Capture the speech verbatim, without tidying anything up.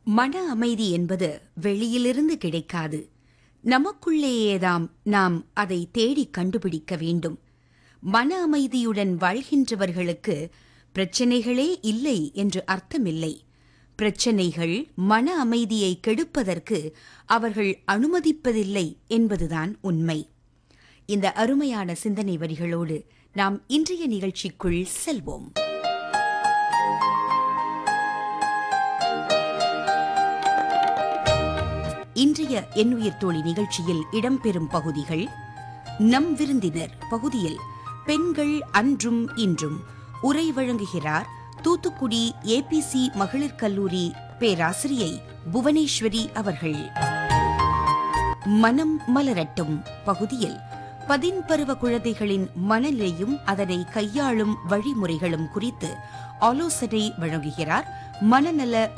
மன அமைதி என்பது வெளியிலிருந்து கிடைக்காது. நமக்குள்ளேயேதாம் நாம் அதை தேடி கண்டுபிடிக்க வேண்டும். மன அமைதியுடன் வாழ்கின்றவர்களுக்கு பிரச்சனைகளே இல்லை என்று அர்த்தமில்லை. பிரச்சனைகள் மன அமைதியை கெடுப்பதற்கு அவர்கள் அனுமதிப்பதில்லை என்பதுதான் உண்மை. இந்த அருமையான சிந்தனை வரிகளோடு நாம் இன்றைய நிகழ்ச்சிக்குள் செல்வோம். இன்றைய எண்ணுயிர் தோழி நிகழ்ச்சியில் இடம்பெறும் பகுதிகள்: நம் விருந்தினர் பகுதியில் பெண்கள் அன்றும் இன்றும் உரை வழங்குகிறார் தூத்துக்குடி ஏபிசி மகளிர் கல்லூரி பேராசிரியை புவனேஸ்வரி அவர்கள். மனம் மலரட்டும் பகுதியில் பதின்பருவ குழந்தைகளின் மனநிலையும் அதனை கையாளும் வழிமுறைகளும் குறித்து ஆலோசனை வழங்குகிறார் மனநல